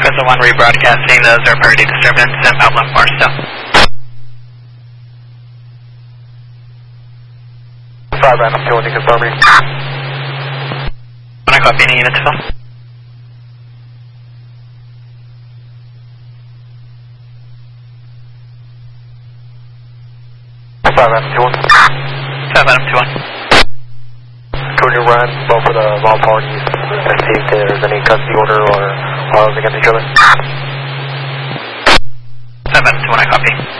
Crescent 1 rebroadcasting, those are priority disturbance and Pablo Barstow. 5 random 2, you confirm me? When I copy any units, Phil? Random 2-1. 5 Adam 2-1. Can you run both of the all parties and see if there's any custody order or files against each other? 5 Adam 2-1, I copy.